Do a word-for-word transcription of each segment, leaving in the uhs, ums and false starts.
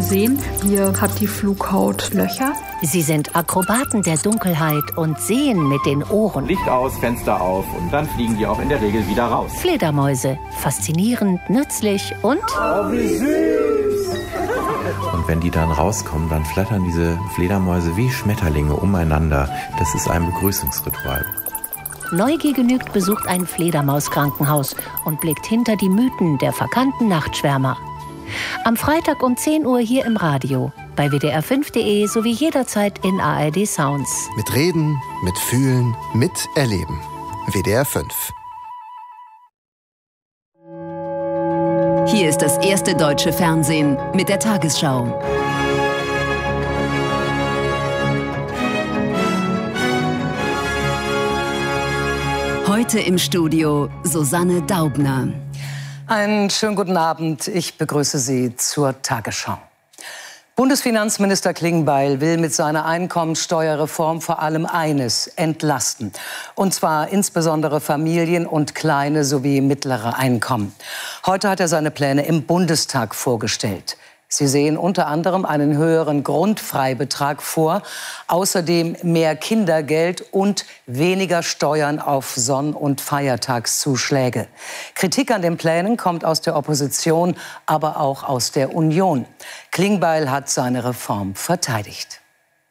sehen, hier hat die Flughaut Löcher. Sie sind Akrobaten der Dunkelheit und sehen mit den Ohren. Licht aus, Fenster auf und dann fliegen die auch in der Regel wieder raus. Fledermäuse. Faszinierend, nützlich und... Oh, wie süß! Und wenn die dann rauskommen, dann flattern diese Fledermäuse wie Schmetterlinge umeinander. Das ist ein Begrüßungsritual. Neugier genügt besucht ein Fledermauskrankenhaus und blickt hinter die Mythen der verkannten Nachtschwärmer. Am Freitag um zehn Uhr hier im Radio, bei w d r fünf punkt d e sowie jederzeit in A R D Sounds. Mit Reden, mit Fühlen, mit Erleben. W D R fünf. Hier ist das erste deutsche Fernsehen mit der Tagesschau. Heute im Studio Susanne Daubner. Einen schönen guten Abend. Ich begrüße Sie zur Tagesschau. Bundesfinanzminister Klingbeil will mit seiner Einkommensteuerreform vor allem eines: entlasten. Und zwar insbesondere Familien und kleine sowie mittlere Einkommen. Heute hat er seine Pläne im Bundestag vorgestellt. Sie sehen unter anderem einen höheren Grundfreibetrag vor, außerdem mehr Kindergeld und weniger Steuern auf Sonn- und Feiertagszuschläge. Kritik an den Plänen kommt aus der Opposition, aber auch aus der Union. Klingbeil hat seine Reform verteidigt.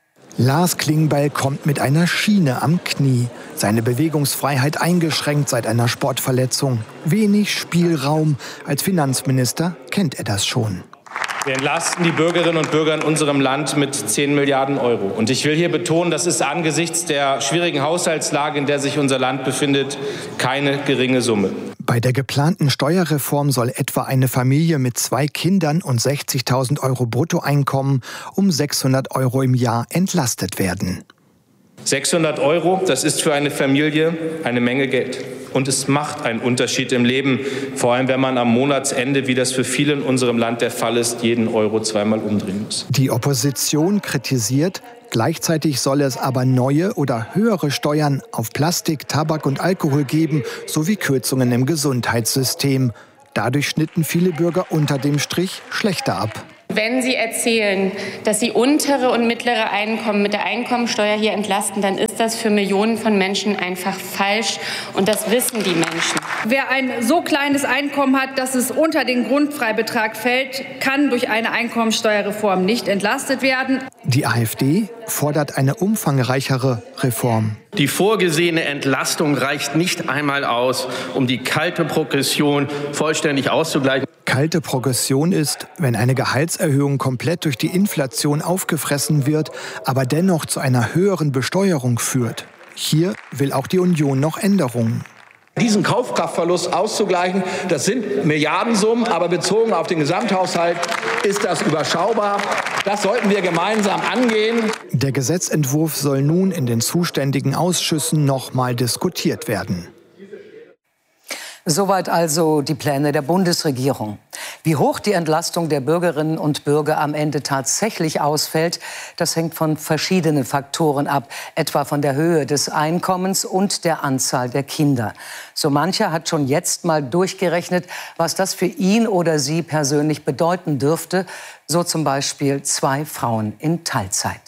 Lars Klingbeil kommt mit einer Schiene am Knie. Seine Bewegungsfreiheit eingeschränkt seit einer Sportverletzung. Wenig Spielraum. Als Finanzminister kennt er das schon. Wir entlasten die Bürgerinnen und Bürger in unserem Land mit zehn Milliarden Euro. Und ich will hier betonen, das ist angesichts der schwierigen Haushaltslage, in der sich unser Land befindet, keine geringe Summe. Bei der geplanten Steuerreform soll etwa eine Familie mit zwei Kindern und sechzigtausend Euro Bruttoeinkommen um sechshundert Euro im Jahr entlastet werden. sechshundert Euro, das ist für eine Familie eine Menge Geld. Und es macht einen Unterschied im Leben, vor allem wenn man am Monatsende, wie das für viele in unserem Land der Fall ist, jeden Euro zweimal umdrehen muss. Die Opposition kritisiert, gleichzeitig solle es aber neue oder höhere Steuern auf Plastik, Tabak und Alkohol geben, sowie Kürzungen im Gesundheitssystem. Dadurch schnitten viele Bürger unter dem Strich schlechter ab. Wenn Sie erzählen, dass Sie untere und mittlere Einkommen mit der Einkommensteuer hier entlasten, dann ist das für Millionen von Menschen einfach falsch. Und das wissen die Menschen. Wer ein so kleines Einkommen hat, dass es unter den Grundfreibetrag fällt, kann durch eine Einkommensteuerreform nicht entlastet werden. Die AfD fordert eine umfangreichere Reform. Die vorgesehene Entlastung reicht nicht einmal aus, um die kalte Progression vollständig auszugleichen. Kalte Progression ist, wenn eine Gehaltserhöhung komplett durch die Inflation aufgefressen wird, aber dennoch zu einer höheren Besteuerung führt. Hier will auch die Union noch Änderungen. Diesen Kaufkraftverlust auszugleichen, das sind Milliardensummen, aber bezogen auf den Gesamthaushalt ist das überschaubar. Das sollten wir gemeinsam angehen. Der Gesetzentwurf soll nun in den zuständigen Ausschüssen noch mal diskutiert werden. Soweit also die Pläne der Bundesregierung. Wie hoch die Entlastung der Bürgerinnen und Bürger am Ende tatsächlich ausfällt, das hängt von verschiedenen Faktoren ab, etwa von der Höhe des Einkommens und der Anzahl der Kinder. So mancher hat schon jetzt mal durchgerechnet, was das für ihn oder sie persönlich bedeuten dürfte, so zum Beispiel zwei Frauen in Teilzeit.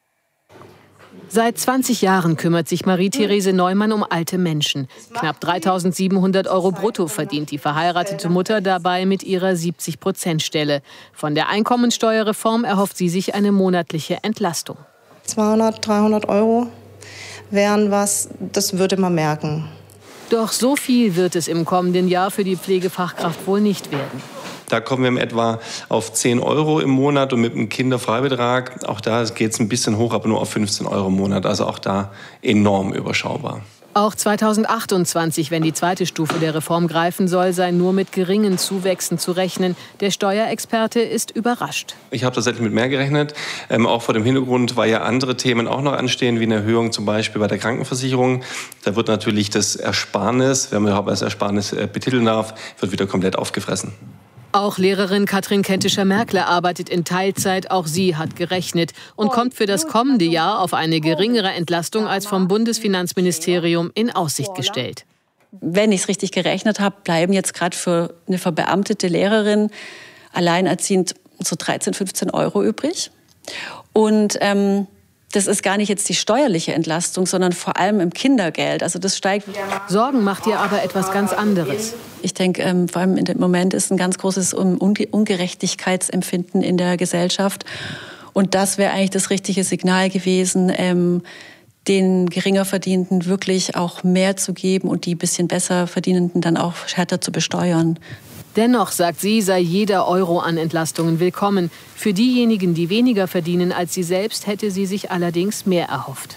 Seit zwanzig Jahren kümmert sich Marie-Therese Neumann um alte Menschen. Knapp dreitausendsiebenhundert Euro brutto verdient die verheiratete Mutter dabei mit ihrer siebzig-Prozent-Stelle. Von der Einkommensteuerreform erhofft sie sich eine monatliche Entlastung. zweihundert, dreihundert Euro wären was, das würde man merken. Doch so viel wird es im kommenden Jahr für die Pflegefachkraft wohl nicht werden. Da kommen wir in etwa auf zehn Euro im Monat und mit einem Kinderfreibetrag, auch da geht es ein bisschen hoch, aber nur auf fünfzehn Euro im Monat. Also auch da enorm überschaubar. Auch zweitausendachtundzwanzig, wenn die zweite Stufe der Reform greifen soll, sei nur mit geringen Zuwächsen zu rechnen. Der Steuerexperte ist überrascht. Ich habe tatsächlich mit mehr gerechnet, ähm, auch vor dem Hintergrund, weil ja andere Themen auch noch anstehen, wie eine Erhöhung zum Beispiel bei der Krankenversicherung. Da wird natürlich das Ersparnis, wenn man überhaupt als Ersparnis äh, betiteln darf, wird wieder komplett aufgefressen. Auch Lehrerin Katrin Kentischer-Merkle arbeitet in Teilzeit. Auch sie hat gerechnet und kommt für das kommende Jahr auf eine geringere Entlastung als vom Bundesfinanzministerium in Aussicht gestellt. Wenn ich es richtig gerechnet habe, bleiben jetzt gerade für eine verbeamtete Lehrerin alleinerziehend so dreizehn, fünfzehn Euro übrig. Und ähm, das ist gar nicht jetzt die steuerliche Entlastung, sondern vor allem im Kindergeld. Also das steigt. Sorgen macht ihr aber etwas ganz anderes. Ich denke, ähm, vor allem in dem Moment ist ein ganz großes Unge- Ungerechtigkeitsempfinden in der Gesellschaft. Und das wäre eigentlich das richtige Signal gewesen, ähm, den Geringerverdienenden wirklich auch mehr zu geben und die bisschen besser Verdienenden dann auch härter zu besteuern. Dennoch, sagt sie, sei jeder Euro an Entlastungen willkommen. Für diejenigen, die weniger verdienen als sie selbst, hätte sie sich allerdings mehr erhofft.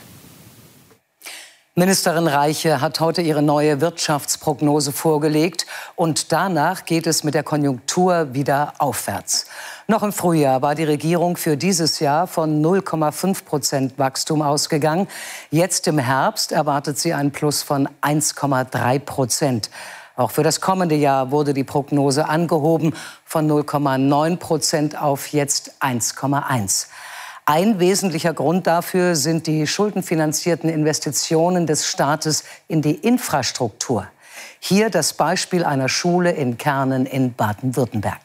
Ministerin Reiche hat heute ihre neue Wirtschaftsprognose vorgelegt. Und danach geht es mit der Konjunktur wieder aufwärts. Noch im Frühjahr war die Regierung für dieses Jahr von null Komma fünf Prozent Wachstum ausgegangen. Jetzt im Herbst erwartet sie einen Plus von eins Komma drei Prozent. Auch für das kommende Jahr wurde die Prognose angehoben von null Komma neun Prozent auf jetzt eins Komma eins. Ein wesentlicher Grund dafür sind die schuldenfinanzierten Investitionen des Staates in die Infrastruktur. Hier das Beispiel einer Schule in Kernen in Baden-Württemberg.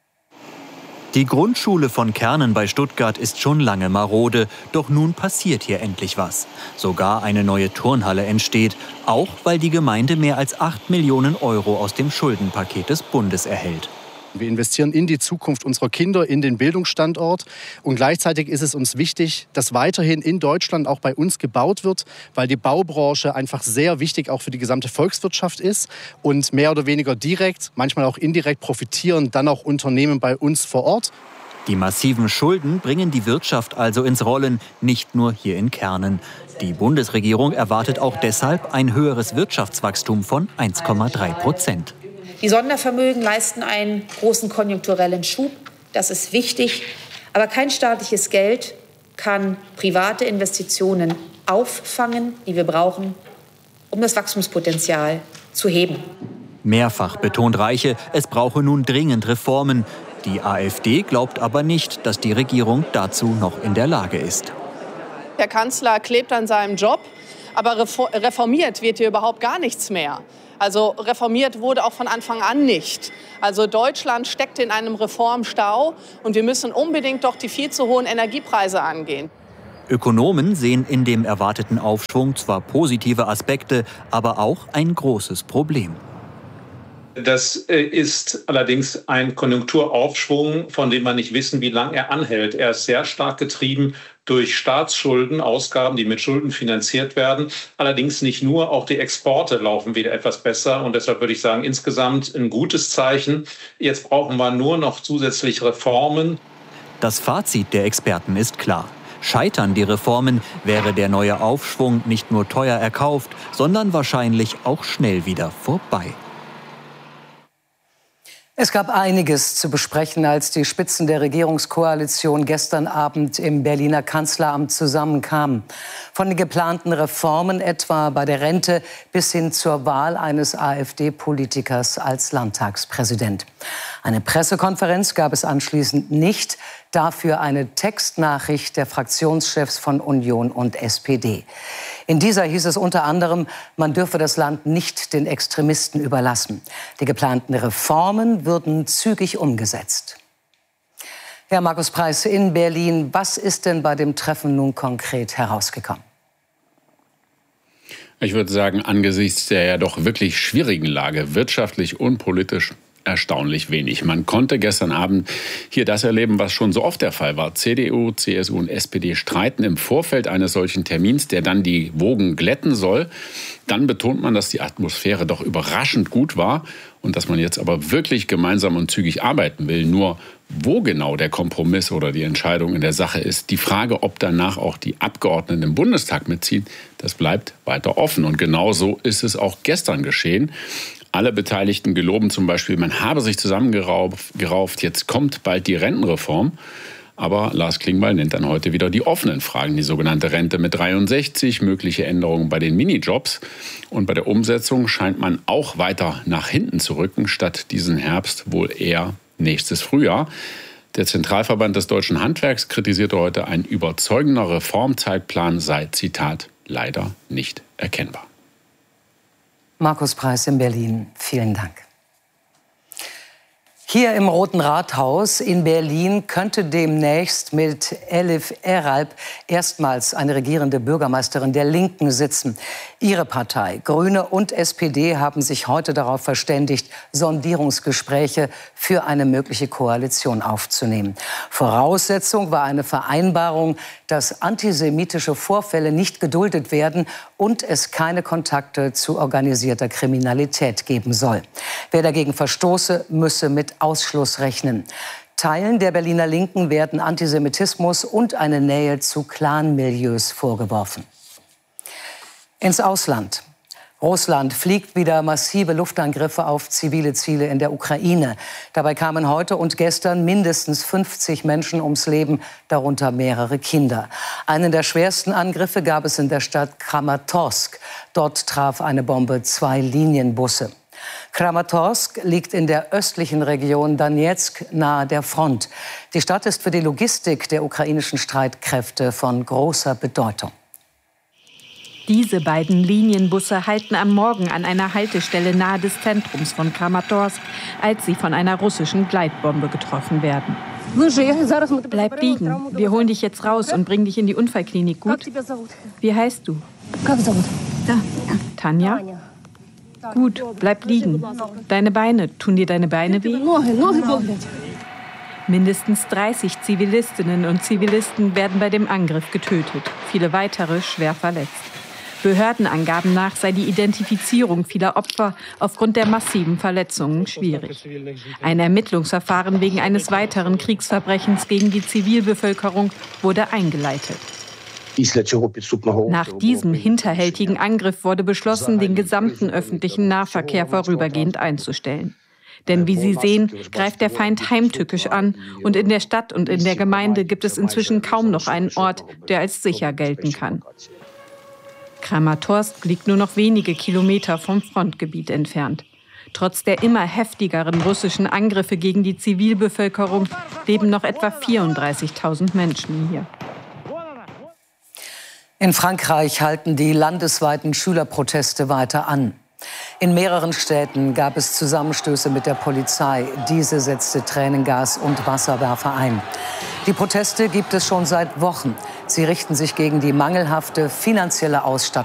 Die Grundschule von Kernen bei Stuttgart ist schon lange marode, doch nun passiert hier endlich was. Sogar eine neue Turnhalle entsteht, auch weil die Gemeinde mehr als acht Millionen Euro aus dem Schuldenpaket des Bundes erhält. Wir investieren in die Zukunft unserer Kinder, in den Bildungsstandort. Und gleichzeitig ist es uns wichtig, dass weiterhin in Deutschland auch bei uns gebaut wird, weil die Baubranche einfach sehr wichtig auch für die gesamte Volkswirtschaft ist. Und mehr oder weniger direkt, manchmal auch indirekt profitieren dann auch Unternehmen bei uns vor Ort. Die massiven Schulden bringen die Wirtschaft also ins Rollen, nicht nur hier in Kernen. Die Bundesregierung erwartet auch deshalb ein höheres Wirtschaftswachstum von eins Komma drei Prozent. Die Sondervermögen leisten einen großen konjunkturellen Schub. Das ist wichtig. Aber kein staatliches Geld kann private Investitionen auffangen, die wir brauchen, um das Wachstumspotenzial zu heben. Mehrfach betont Reiche, es brauche nun dringend Reformen. Die AfD glaubt aber nicht, dass die Regierung dazu noch in der Lage ist. Der Kanzler klebt an seinem Job, aber reformiert wird hier überhaupt gar nichts mehr. Also reformiert wurde auch von Anfang an nicht. Also Deutschland steckt in einem Reformstau und wir müssen unbedingt doch die viel zu hohen Energiepreise angehen. Ökonomen sehen in dem erwarteten Aufschwung zwar positive Aspekte, aber auch ein großes Problem. Das ist allerdings ein Konjunkturaufschwung, von dem man nicht wissen, wie lange er anhält. Er ist sehr stark getrieben durch Staatsschulden, Ausgaben, die mit Schulden finanziert werden. Allerdings nicht nur, auch die Exporte laufen wieder etwas besser. Und deshalb würde ich sagen, insgesamt ein gutes Zeichen. Jetzt brauchen wir nur noch zusätzlich Reformen. Das Fazit der Experten ist klar. Scheitern die Reformen, wäre der neue Aufschwung nicht nur teuer erkauft, sondern wahrscheinlich auch schnell wieder vorbei. Es gab einiges zu besprechen, als die Spitzen der Regierungskoalition gestern Abend im Berliner Kanzleramt zusammenkamen. Von den geplanten Reformen etwa bei der Rente bis hin zur Wahl eines AfD-Politikers als Landtagspräsident. Eine Pressekonferenz gab es anschließend nicht, dafür eine Textnachricht der Fraktionschefs von Union und S P D. In dieser hieß es unter anderem, man dürfe das Land nicht den Extremisten überlassen. Die geplanten Reformen würden zügig umgesetzt. Herr Markus Preiß in Berlin, was ist denn bei dem Treffen nun konkret herausgekommen? Ich würde sagen, angesichts der ja doch wirklich schwierigen Lage, wirtschaftlich und politisch, erstaunlich wenig. Man konnte gestern Abend hier das erleben, was schon so oft der Fall war. C D U, C S U und S P D streiten im Vorfeld eines solchen Termins, der dann die Wogen glätten soll. Dann betont man, dass die Atmosphäre doch überraschend gut war und dass man jetzt aber wirklich gemeinsam und zügig arbeiten will. Nur wo genau der Kompromiss oder die Entscheidung in der Sache ist, die Frage, ob danach auch die Abgeordneten im Bundestag mitziehen, das bleibt weiter offen. Und genau so ist es auch gestern geschehen. Alle Beteiligten geloben zum Beispiel, man habe sich zusammengerauft, jetzt kommt bald die Rentenreform. Aber Lars Klingbeil nennt dann heute wieder die offenen Fragen, die sogenannte Rente mit dreiundsechzig, mögliche Änderungen bei den Minijobs. Und bei der Umsetzung scheint man auch weiter nach hinten zu rücken, statt diesen Herbst wohl eher nächstes Frühjahr. Der Zentralverband des Deutschen Handwerks kritisierte heute, ein überzeugender Reformzeitplan sei, Zitat, leider nicht erkennbar. Markus Preiß in Berlin, vielen Dank. Hier im Roten Rathaus in Berlin könnte demnächst mit Elif Eralp erstmals eine regierende Bürgermeisterin der Linken sitzen. Ihre Partei, Grüne und S P D haben sich heute darauf verständigt, Sondierungsgespräche für eine mögliche Koalition aufzunehmen. Voraussetzung war eine Vereinbarung, dass antisemitische Vorfälle nicht geduldet werden und es keine Kontakte zu organisierter Kriminalität geben soll. Wer dagegen verstoße, müsse mit Ausschluss rechnen. Teilen der Berliner Linken werden Antisemitismus und eine Nähe zu Clanmilieus vorgeworfen. Ins Ausland. Russland fliegt wieder massive Luftangriffe auf zivile Ziele in der Ukraine. Dabei kamen heute und gestern mindestens fünfzig Menschen ums Leben, darunter mehrere Kinder. Einen der schwersten Angriffe gab es in der Stadt Kramatorsk. Dort traf eine Bombe zwei Linienbusse. Kramatorsk liegt in der östlichen Region Donezk nahe der Front. Die Stadt ist für die Logistik der ukrainischen Streitkräfte von großer Bedeutung. Diese beiden Linienbusse halten am Morgen an einer Haltestelle nahe des Zentrums von Kramatorsk, als sie von einer russischen Gleitbombe getroffen werden. Bleib liegen. Wir holen dich jetzt raus und bringen dich in die Unfallklinik, gut? Wie heißt du? Tanja? Gut, bleib liegen. Deine Beine, tun dir deine Beine weh? Mindestens dreißig Zivilistinnen und Zivilisten werden bei dem Angriff getötet, viele weitere schwer verletzt. Behördenangaben nach sei die Identifizierung vieler Opfer aufgrund der massiven Verletzungen schwierig. Ein Ermittlungsverfahren wegen eines weiteren Kriegsverbrechens gegen die Zivilbevölkerung wurde eingeleitet. Nach diesem hinterhältigen Angriff wurde beschlossen, den gesamten öffentlichen Nahverkehr vorübergehend einzustellen. Denn wie Sie sehen, greift der Feind heimtückisch an und in der Stadt und in der Gemeinde gibt es inzwischen kaum noch einen Ort, der als sicher gelten kann. Kramatorsk liegt nur noch wenige Kilometer vom Frontgebiet entfernt. Trotz der immer heftigeren russischen Angriffe gegen die Zivilbevölkerung leben noch etwa vierunddreißigtausend Menschen hier. In Frankreich halten die landesweiten Schülerproteste weiter an. In mehreren Städten gab es Zusammenstöße mit der Polizei. Diese setzte Tränengas und Wasserwerfer ein. Die Proteste gibt es schon seit Wochen. Sie richten sich gegen die mangelhafte finanzielle Ausstattung